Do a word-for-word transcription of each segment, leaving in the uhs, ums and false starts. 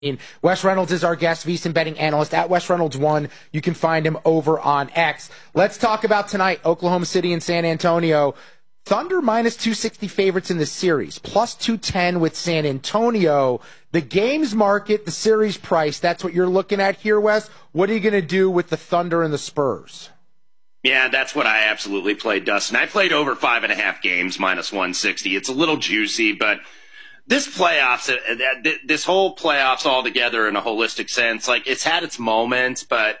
Wes Reynolds is our guest, VSiN betting analyst at Wes Reynolds one. You can find him over on X. Let's talk about tonight, Oklahoma City and San Antonio. Thunder minus two sixty favorites in the series, plus two ten with San Antonio. The games market, the series price, that's what you're looking at here, Wes. What are you going to do with the Thunder and the Spurs? Yeah, that's what I absolutely played, Dustin. I played over five and a half games, minus one sixty. It's a little juicy, but this playoffs, this whole playoffs altogether in a holistic sense, like it's had its moments, but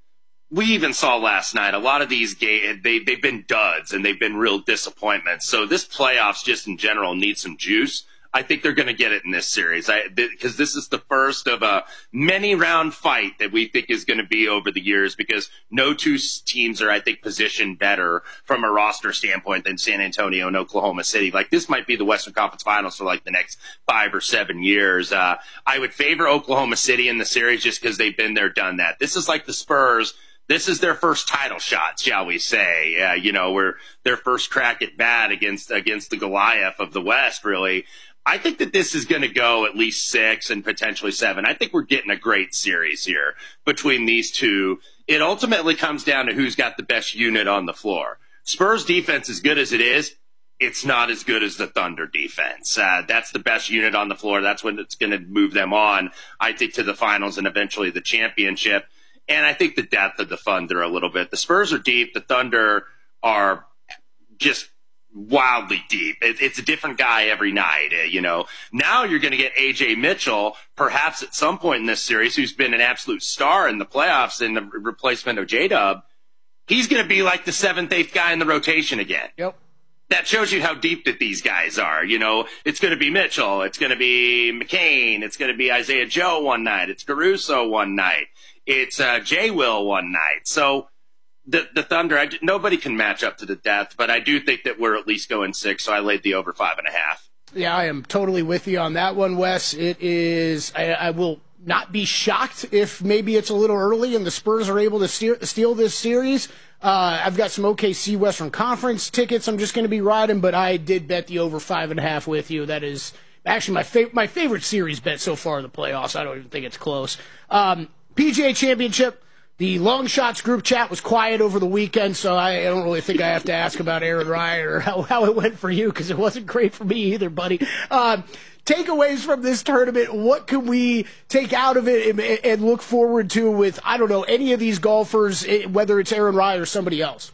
we even saw last night a lot of these games, they, they've been duds and they've been real disappointments. So this playoffs just in general needs some juice. I think they're going to get it in this series because this is the first of a many round fight that we think is going to be over the years, because no two teams are, I think, positioned better from a roster standpoint than San Antonio and Oklahoma City. Like, this might be the Western Conference Finals for like the next five or seven years. Uh, I would favor Oklahoma City in the series just because they've been there, done that. This is like the Spurs. This is their first title shot, shall we say. Uh, you know, we're their first crack at bat against, against the Goliath of the West, really. I think that this is going to go at least six and potentially seven. I think we're getting a great series here between these two. It ultimately comes down to who's got the best unit on the floor. Spurs defense, as good as it is, it's not as good as the Thunder defense. Uh, that's the best unit on the floor. That's when it's going to move them on, I think, to the finals and eventually the championship. And I think the depth of the Thunder a little bit. The Spurs are deep. The Thunder are just wildly deep. It, it's a different guy every night. Uh, you know, now you're going to get A J Mitchell, perhaps at some point in this series, who's been an absolute star in the playoffs in the replacement of J-Dub. He's going to be like the seventh, eighth guy in the rotation again. Yep. That shows you how deep that these guys are. You know, it's going to be Mitchell. It's going to be McCain. It's going to be Isaiah Joe one night. It's Caruso one night. It's uh, J. Will one night. So the the Thunder, I, nobody can match up to the depth, but I do think that we're at least going six, so I laid the over five and a half. Yeah, I am totally with you on that one, Wes. It is, I, I will not be shocked if maybe it's a little early and the Spurs are able to steer, steal this series. Uh, I've got some O K C Western Conference tickets I'm just going to be riding, but I did bet the over five and a half with you. That is actually my, fav- my favorite series bet so far in the playoffs. I don't even think it's close. Um, P G A Championship. The Long Shots group chat was quiet over the weekend, so I, I don't really think I have to ask about Aaron Rai or how, how it went for you, because it wasn't great for me either, buddy. Um, takeaways from this tournament, what can we take out of it and, and look forward to with, I don't know, any of these golfers, whether it's Aaron Rai or somebody else?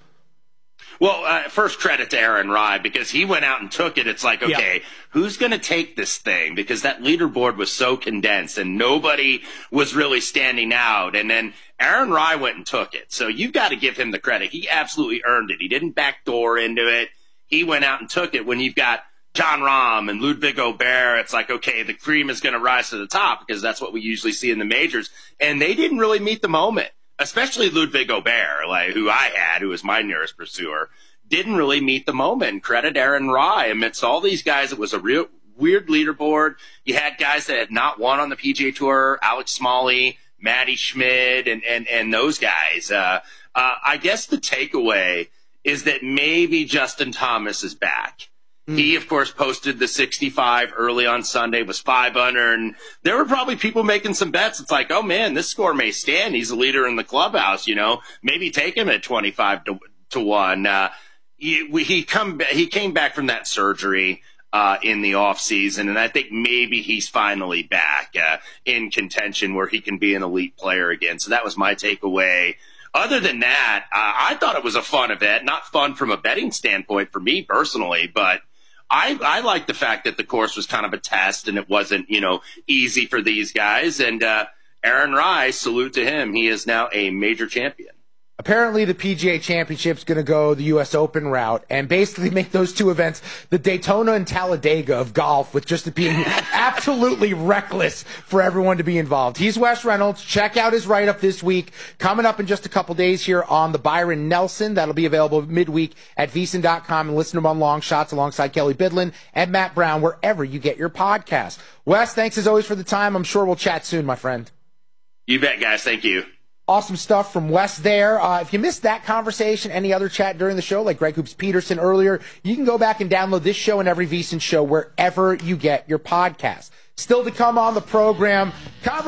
Well, uh, first credit to Aaron Rai, because he went out and took it. It's like, okay, yeah. Who's going to take this thing? Because that leaderboard was so condensed and nobody was really standing out. And then Aaron Rai went and took it. So you've got to give him the credit. He absolutely earned it. He didn't backdoor into it. He went out and took it. When you've got Jon Rahm and Ludwig Gobert, it's like, okay, the cream is going to rise to the top, because that's what we usually see in the majors. And they didn't really meet the moment. Especially Ludwig Gobert, like, who I had, who was my nearest pursuer, didn't really meet the moment. Credit Aaron Rai. Amidst all these guys, it was a real weird leaderboard. You had guys that had not won on the P G A Tour, Alex Smalley, Matty Schmid, and, and, and those guys. Uh, uh, I guess the takeaway is that maybe Justin Thomas is back. He, of course, posted the sixty-five early on Sunday, was five under, and there were probably people making some bets. It's like, oh, man, this score may stand. He's a leader in the clubhouse, you know. Maybe take him at twenty-five to one. Uh, he, he, come, he came back from that surgery uh, in the offseason, and I think maybe he's finally back uh, in contention where he can be an elite player again. So that was my takeaway. Other than that, uh, I thought it was a fun event. Not fun from a betting standpoint for me personally, but I, I like the fact that the course was kind of a test and it wasn't, you know, easy for these guys. And uh, Aaron Rai, salute to him. He is now a major champion. Apparently the P G A Championship's going to go the U S Open route and basically make those two events the Daytona and Talladega of golf, with just being absolutely reckless for everyone to be involved. He's Wes Reynolds. Check out his write-up this week. Coming up in just a couple days here on the Byron Nelson. That'll be available midweek at V S I N dot com, and listen to him on Long Shots alongside Kelly Bidlin and Matt Brown, wherever you get your podcast. Wes, thanks as always for the time. I'm sure we'll chat soon, my friend. You bet, guys. Thank you. Awesome stuff from Wes there. Uh, if you missed that conversation, any other chat during the show, like Greg Hoops Peterson earlier, you can go back and download this show and every VSiN show wherever you get your podcast. Still to come on the program.